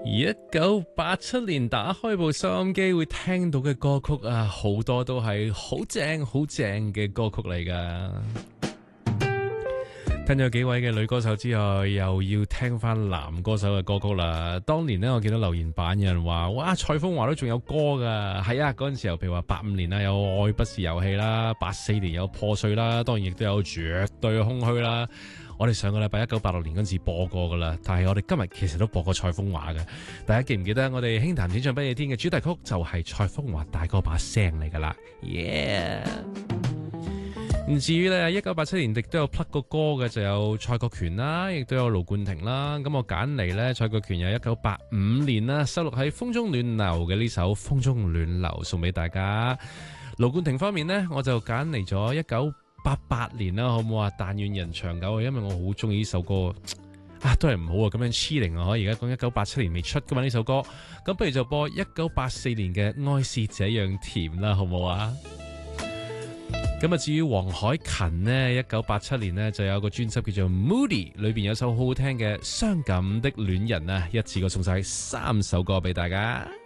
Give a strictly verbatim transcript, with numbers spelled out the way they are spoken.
一九八七年打開部收音機會聽到嘅歌曲啊，好多都係好正好正嘅歌曲嚟噶。聽咗幾位嘅女歌手之後，又要聽翻男歌手嘅歌曲啦。當年呢，我見到留言板有人話，哇，蔡楓華都仲有歌噶。係啊，嗰陣時候譬如話八五年啦，有愛不是遊戲啦，八四年有破碎啦，當然亦都有絕對空虛啦。我哋上個禮拜一九八六年嗰陣時播過噶啦，但係我哋今日其實都播過蔡楓華嘅。大家記唔記得我哋輕談淺唱不夜天嘅主題曲就係蔡楓華大哥把聲嚟噶啦 ，yeah。唔至於咧，一九八七年亦都有 plug 個歌嘅，就有蔡國權啦，亦都有盧冠廷啦。咁我揀嚟咧，蔡國權有一九八五年啦，收錄喺《風中暖流》嘅呢首《風中暖流》送俾大家。盧冠廷方面呢，我就揀嚟咗一九八八年啦，好唔好啊？但願人長久啊，因為我好中意呢首歌啊，都係唔好啊，咁樣黐零啊！我而家講一九八七年未出噶嘛呢首歌，咁不如就播一九八四年嘅《愛是這樣甜》啦，好唔好啊？咁啊，至於黃凱芹呢，一九八七年呢就有個專輯叫做《Moody》，裏邊有首好好聽嘅《傷感的戀人》啊，一次過送晒三首歌俾大家。